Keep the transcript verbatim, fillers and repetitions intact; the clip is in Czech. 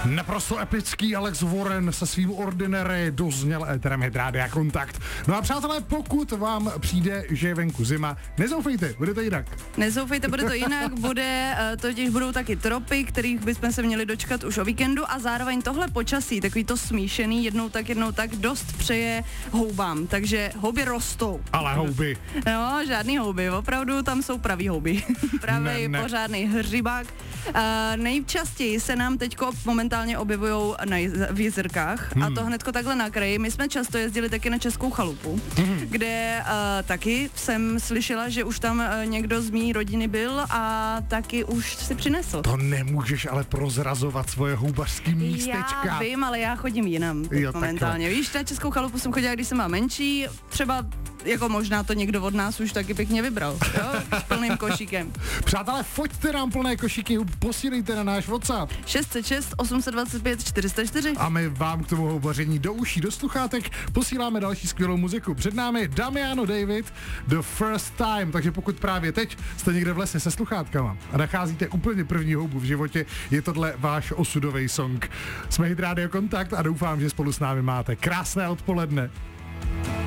Naprosto epický Alex Warren se svým Ordinary dozněl éterem Hit Rádia Kontakt. No a přátelé, pokud vám přijde, že je venku zima, nezoufejte, bude to jinak. Nezoufejte, bude to jinak, bude, totiž budou taky tropy, kterých bychom se měli dočkat už o víkendu a zároveň tohle počasí, takový to smíšený, jednou tak, jednou tak, dost přeje houbám, takže houby rostou. Ale houby. No, žádný houby, opravdu tam jsou pravý houby. Pravý ne, ne. pořádný hřibák. Uh, nejčastěji se nám teďko momentálně objevujou na jez- v jezerkách hmm. a to hnedko takhle na kraji. My jsme často jezdili taky na Českou chalupu, hmm. kde uh, taky jsem slyšela, že už tam uh, někdo z mý rodiny byl a taky už si přinesl. To nemůžeš ale prozrazovat svoje houbařský místečka. Já vím, ale já chodím jinam Jo, momentálně. takhle. Víš, na Českou chalupu jsem chodila, když jsem byla menší, třeba jako možná to někdo od nás už taky pěkně vybral, jo, s plným košíkem. Přátelé, foťte nám plné košíky, posílejte na náš WhatsApp. šest set šest osm set dvacet pět čtyři sta čtyři. A my vám k tomu houbaření do uší, do sluchátek posíláme další skvělou muziku. Před námi Damiano David, The First Time, takže pokud právě teď jste někde v lese se sluchátkama a nacházíte úplně první houbu v životě, je tohle váš osudový song. Jsme Hit Radio Kontakt a doufám, že spolu s námi máte krásné odpoledne.